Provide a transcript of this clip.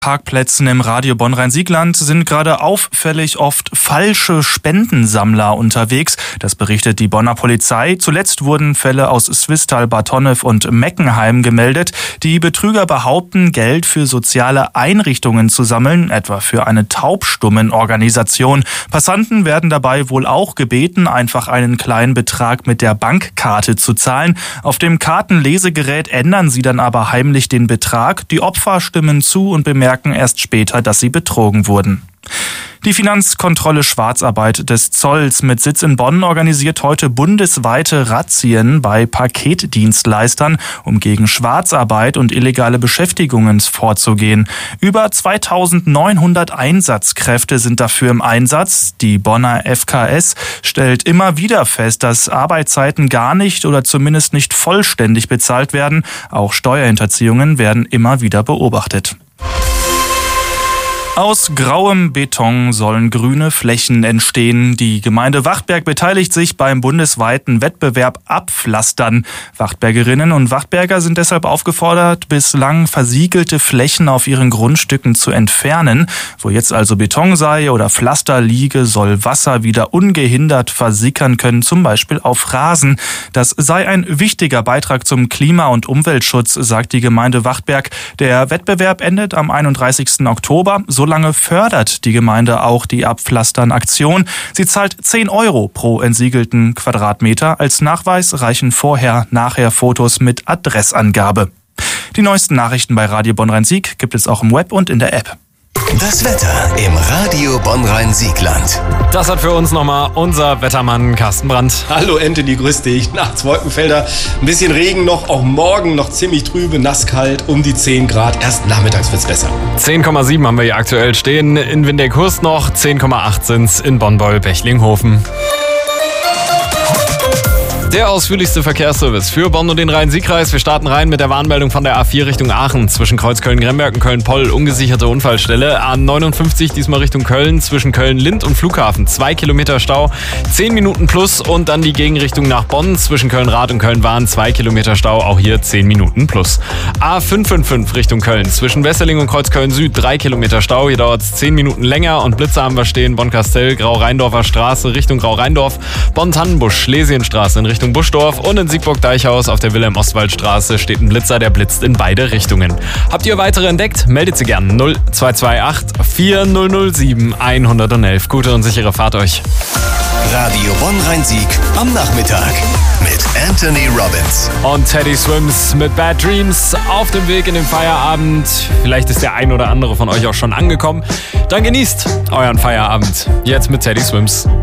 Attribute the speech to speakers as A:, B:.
A: Parkplätzen im Radio Bonn-Rhein-Sieg-Land sind gerade auffällig oft falsche Spendensammler unterwegs. Das berichtet die Bonner Polizei. Zuletzt wurden Fälle aus Swisttal, Bad Honnef und Meckenheim gemeldet. Die Betrüger behaupten, Geld für soziale Einrichtungen zu sammeln, etwa für eine Taubstummenorganisation. Passanten werden dabei wohl auch gebeten, einfach einen kleinen Betrag mit der Bankkarte zu zahlen. Auf dem Kartenlesegerät ändern sie dann aber heimlich den Betrag. Die Opfer stimmen zu und bemerken erst später, dass sie betrogen wurden. Die Finanzkontrolle Schwarzarbeit des Zolls mit Sitz in Bonn organisiert heute bundesweite Razzien bei Paketdienstleistern, um gegen Schwarzarbeit und illegale Beschäftigungen vorzugehen. Über 2900 Einsatzkräfte sind dafür im Einsatz. Die Bonner FKS stellt immer wieder fest, dass Arbeitszeiten gar nicht oder zumindest nicht vollständig bezahlt werden. Auch Steuerhinterziehungen werden immer wieder beobachtet. Aus grauem Beton sollen grüne Flächen entstehen. Die Gemeinde Wachtberg beteiligt sich beim bundesweiten Wettbewerb Abpflastern. Wachtbergerinnen und Wachtberger sind deshalb aufgefordert, bislang versiegelte Flächen auf ihren Grundstücken zu entfernen. Wo jetzt also Beton sei oder Pflaster liege, soll Wasser wieder ungehindert versickern können, zum Beispiel auf Rasen. Das sei ein wichtiger Beitrag zum Klima- und Umweltschutz, sagt die Gemeinde Wachtberg. Der Wettbewerb endet am 31. Oktober. Solange fördert die Gemeinde auch die Abpflastern-Aktion. Sie zahlt 10 € pro entsiegelten Quadratmeter. Als Nachweis reichen Vorher-Nachher Fotos mit Adressangabe. Die neuesten Nachrichten bei Radio Bonn-Rhein-Sieg gibt es auch im Web und in der App.
B: Das Wetter im Radio Bonn-Rhein-Sieg-Land.
C: Das hat für uns nochmal unser Wettermann Carsten Brandt.
D: Hallo Anthony, grüß dich. Nachts Wolkenfelder, ein bisschen Regen noch, auch morgen noch ziemlich trübe, nasskalt, um die 10 Grad. Erst nachmittags wird's besser.
C: 10,7 haben wir hier aktuell stehen. In Windeck-Hurst noch, 10,8 sind's in Bonn-Beul-Bechling-Hofen. Der ausführlichste Verkehrsservice für Bonn und den Rhein-Sieg-Kreis. Wir starten rein mit der Warnmeldung von der A4 Richtung Aachen. Zwischen Kreuz Köln-Gremberg und Köln-Poll ungesicherte Unfallstelle. A59 diesmal Richtung Köln. Zwischen Köln-Lind und Flughafen 2 Kilometer Stau. 10 Minuten plus und dann die Gegenrichtung nach Bonn. Zwischen Köln-Rath und Köln-Wahn 2 Kilometer Stau. Auch hier 10 Minuten plus. A555 Richtung Köln. Zwischen Wesseling und Kreuz Köln-Süd 3 Kilometer Stau. Hier dauert es 10 Minuten länger und Blitze haben wir stehen. Bonn-Kastell, Grau-Rheindorfer Straße Richtung Grau-Rheindorf. Bonn-Tannenbusch, Schlesienstraße in Richtung Buschdorf und in Siegburg-Deichhaus auf der Wilhelm-Ostwald-Straße steht ein Blitzer, der blitzt in beide Richtungen. Habt ihr weitere entdeckt? Meldet sie gern 0228 4007 111. Gute und sichere Fahrt euch.
B: Radio Bonn-Rhein-Sieg am Nachmittag mit Anthony Robbins.
C: Und Teddy Swims mit Bad Dreams auf dem Weg in den Feierabend. Vielleicht ist der ein oder andere von euch auch schon angekommen. Dann genießt euren Feierabend. Jetzt mit Teddy Swims.